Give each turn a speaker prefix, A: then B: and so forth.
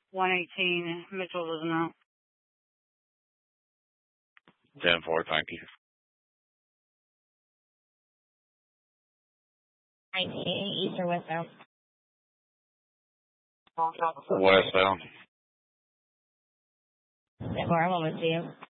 A: 118 Mitchell Roosevelt.
B: 10-4, thank you.
C: 19 east or westbound?
B: Westbound.
C: 10-4, I'm almost to you.